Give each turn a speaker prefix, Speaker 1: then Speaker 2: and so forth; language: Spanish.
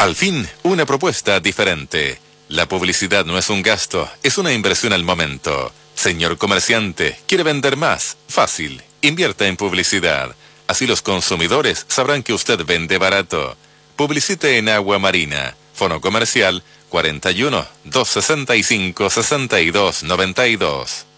Speaker 1: Al fin, una propuesta diferente. La publicidad no es un gasto, es una inversión al momento. Señor comerciante, ¿quiere vender más? Fácil, invierta en publicidad. Así los consumidores sabrán que usted vende barato. Publicite en Agua Marina. Fono comercial 41 265 62 92.